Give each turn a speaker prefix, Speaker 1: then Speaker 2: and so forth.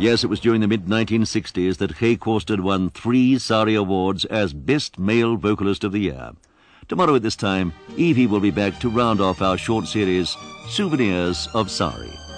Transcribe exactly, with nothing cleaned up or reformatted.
Speaker 1: Yes, it was during the mid nineteen sixties that Gey Corsten won three SARI awards as Best Male Vocalist of the Year. Tomorrow at this time, Evie will be back to round off our short series, Souvenirs of SARI.